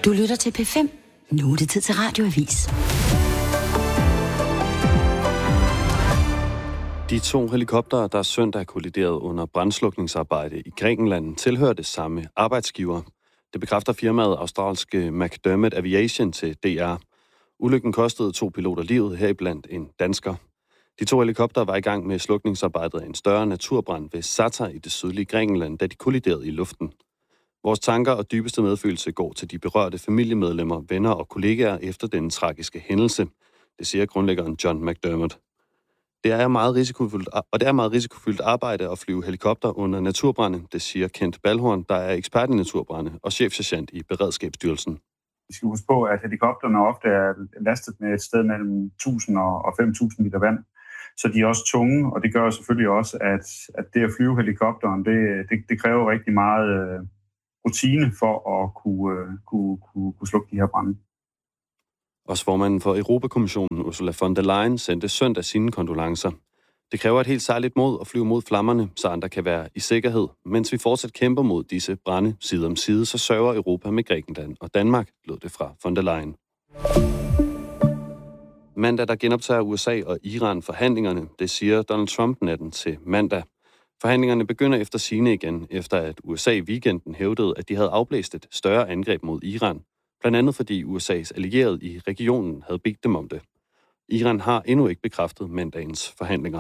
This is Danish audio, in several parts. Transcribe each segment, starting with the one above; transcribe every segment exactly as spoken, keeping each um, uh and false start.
Du lytter til P fem. Nu er det tid til Radioavis. De to helikoptere, der søndag kolliderede under brandslukningsarbejde i Grækenland, tilhører det samme arbejdsgiver. Det bekræfter firmaet australske McDermott Aviation til D R. Ulykken kostede to piloter livet, heriblandt en dansker. De to helikoptere var i gang med slukningsarbejdet af en større naturbrand ved Sata i det sydlige Grækenland, da de kolliderede i luften. Vores tanker og dybeste medfølelse går til de berørte familiemedlemmer, venner og kollegaer efter den tragiske hændelse, det siger grundlæggeren John McDermott. Det er meget risikofyldt, og det er meget risikofyldt arbejde at flyve helikopter under naturbrande, det siger Kent Balhorn, der er ekspert i naturbrande og chefsergeant i Beredskabsstyrelsen. Vi skal huske på, at helikopterne ofte er lastet med et sted mellem tusind og fem tusind liter vand, så de er også tunge, og det gør selvfølgelig også, at, at det at flyve helikopteren, det, det, det kræver rigtig meget øh, rutine for at kunne, øh, kunne, kunne, kunne slukke de her brande. Også formanden for Europakommissionen, Ursula von der Leyen, sendte søndag sine kondolencer. Det kræver et helt særligt mod at flyve mod flammerne, så andre kan være i sikkerhed. Mens vi fortsat kæmper mod disse brande side om side, så sørger Europa med Grækenland og Danmark, lød det fra von der Leyen. Mandag, der genoptager U S A og Iran forhandlingerne, det siger Donald Trump natten til mandag. Forhandlingerne begynder efter sigende igen, efter at U S A i weekenden hævdede, at de havde afblæst et større angreb mod Iran. Blandt andet fordi U S A's allierede i regionen havde bedt dem om det. Iran har endnu ikke bekræftet mandagens forhandlinger.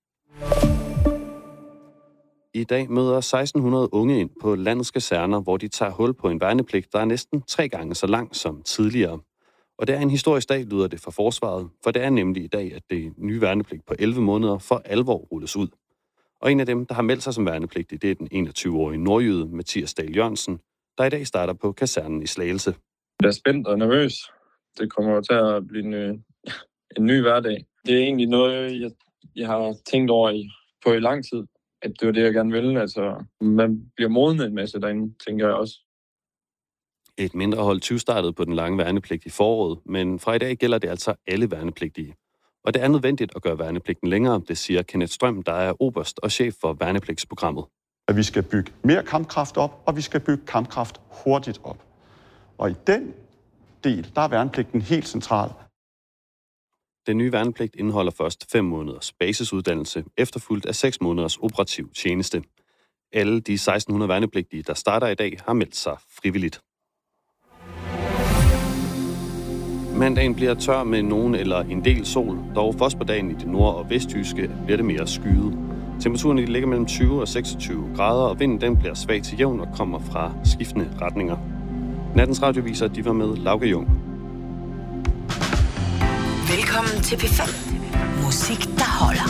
I dag møder seksten hundrede unge ind på landets kaserner, hvor de tager hul på en værnepligt, der er næsten tre gange så lang som tidligere. Og det er en historisk dag, lyder det fra forsvaret, for det er nemlig i dag, at det nye værnepligt på elleve måneder for alvor rulles ud. Og en af dem, der har meldt sig som værnepligtig, det er den enogtyve-årige nordjyde Mathias Dahl Jørgensen, der i dag starter på kasernen i Slagelse. Jeg er spændt og nervøs. Det kommer til at blive en, en ny hverdag. Det er egentlig noget, jeg, jeg har tænkt over i, på i lang tid, at det var det, jeg gerne ville. Altså, man bliver modnet en masse derinde, tænker jeg også. Et mindre hold tyve-startede på den lange værnepligt i foråret, men fra i dag gælder det altså alle værnepligtige. Og det er nødvendigt at gøre værnepligten længere, det siger Kenneth Strøm, der er oberst og chef for værnepligtsprogrammet. At vi skal bygge mere kampkraft op, og vi skal bygge kampkraft hurtigt op. Og i den del, der er værnepligten helt central. Den nye værnepligt indeholder først fem måneders basisuddannelse, efterfulgt af seks måneders operativ tjeneste. Alle de seksten hundrede værnepligtige, der starter i dag, har meldt sig frivilligt. Mandagen bliver tør med nogen eller en del sol, dog først på dagen i det nord- og vestjyske bliver det mere skyet. Temperaturen ligger mellem tyve og seksogtyve grader, og vinden den bliver svag til jævn og kommer fra skiftende retninger. Nattens radioviser, de var med Lauke Jung. Velkommen til P fem. Musik, der holder.